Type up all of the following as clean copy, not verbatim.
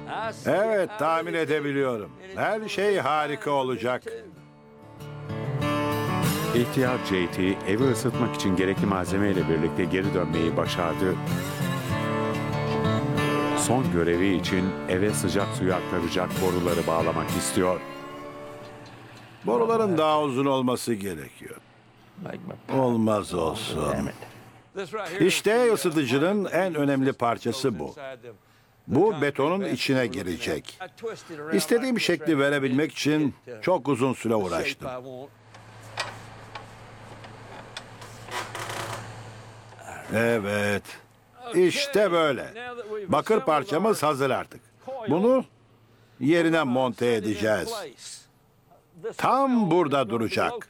Evet, tahmin edebiliyorum. Her şey harika olacak. İhtiyar JT evi ısıtmak için gerekli malzemeyle birlikte geri dönmeyi başardı. Son görevi için eve sıcak suyu aktaracak boruları bağlamak istiyor. Boruların daha uzun olması gerekiyor. Olmaz olsun. İşte ısıtıcının en önemli parçası bu. Bu betonun içine girecek. İstediğim şekli verebilmek için çok uzun süre uğraştım. Evet. İşte böyle. Bakır parçamız hazır artık. Bunu yerine monte edeceğiz. Tam burada duracak.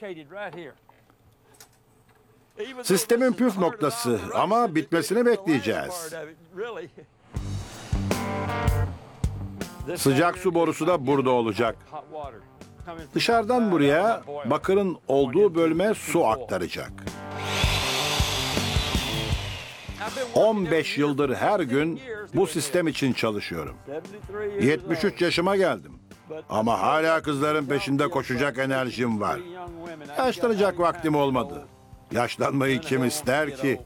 Sistemin püf noktası ama bitmesini bekleyeceğiz. Sıcak su borusu da burada olacak. Dışarıdan buraya bakırın olduğu bölüme su aktaracak. 15 yıldır her gün bu sistem için çalışıyorum. 73 yaşıma geldim. Ama hala kızların peşinde koşacak enerjim var. Yaşlanacak vaktim olmadı. Yaşlanmayı kim ister ki?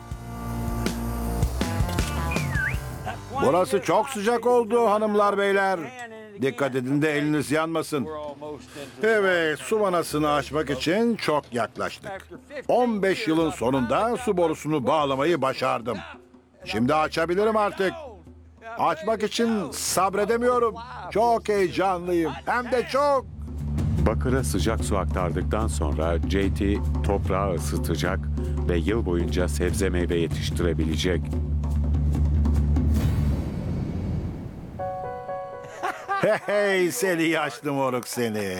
Burası çok sıcak oldu hanımlar beyler. Dikkat edin de eliniz yanmasın. Evet, su vanasını açmak için çok yaklaştık. 15 yılın sonunda su borusunu bağlamayı başardım. Şimdi açabilirim artık. Açmak için sabredemiyorum. Çok heyecanlıyım. Hem de çok. Bakıra sıcak su aktardıktan sonra JT toprağı ısıtacak ve yıl boyunca sebze meyve yetiştirebilecek. Hey seni yaşlı moruk seni.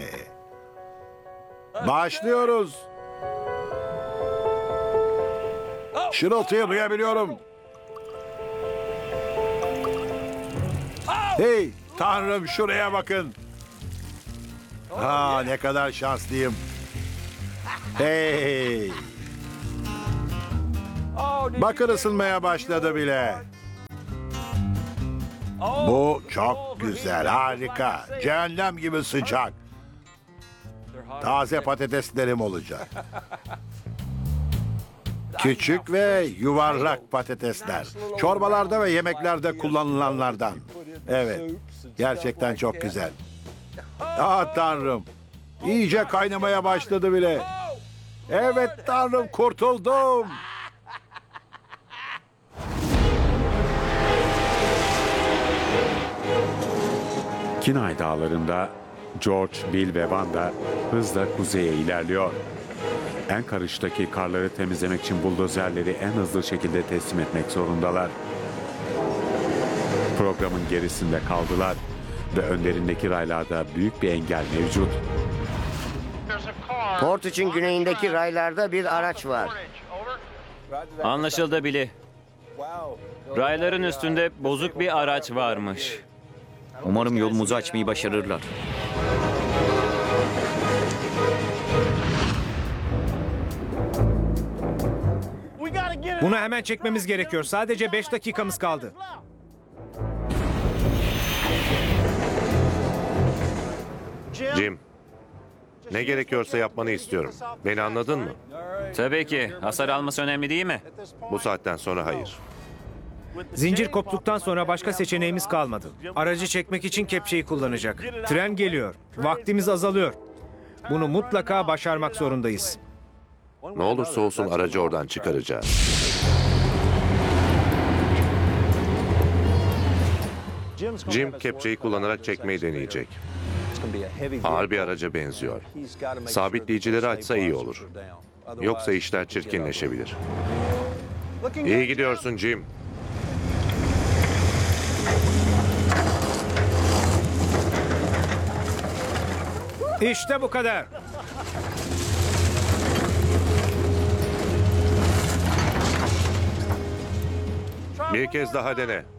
Başlıyoruz. Şırıltıyı duyabiliyorum. Hey tanrım şuraya bakın. Ha ne kadar şanslıyım. Hey. Bakır ısınmaya başladı bile. Bu çok güzel, harika. Cehennem gibi sıcak. Taze patateslerim olacak. Küçük ve yuvarlak patatesler. Çorbalarda ve yemeklerde kullanılanlardan. Evet, gerçekten çok güzel. Ah tanrım, iyice kaynamaya başladı bile. Evet tanrım, kurtuldum. Kenai Dağları'nda George, Bill ve Wanda hızla kuzeye ilerliyor. Anchorage'daki karları temizlemek için buldozerleri en hızlı şekilde teslim etmek zorundalar. Programın gerisinde kaldılar ve önlerindeki raylarda büyük bir engel mevcut. Port için güneyindeki raylarda bir araç var. Anlaşıldı Billy. Rayların üstünde bozuk bir araç varmış. Umarım yolumuzu açmayı başarırlar. Bunu hemen çekmemiz gerekiyor. Sadece 5 dakikamız kaldı. Jim, ne gerekiyorsa yapmanı istiyorum. Beni anladın mı? Tabii ki. Hasar alması önemli değil mi? Bu saatten sonra hayır. Zincir koptuktan sonra başka seçeneğimiz kalmadı. Aracı çekmek için kepçeyi kullanacak. Tren geliyor. Vaktimiz azalıyor. Bunu mutlaka başarmak zorundayız. Ne olursa olsun aracı oradan çıkaracağız. Jim kepçeyi kullanarak çekmeyi deneyecek. Ağır bir araca benziyor. Sabitleyicileri açsa iyi olur. Yoksa işler çirkinleşebilir. İyi gidiyorsun Jim. İşte bu kadar. Bir kez daha dene.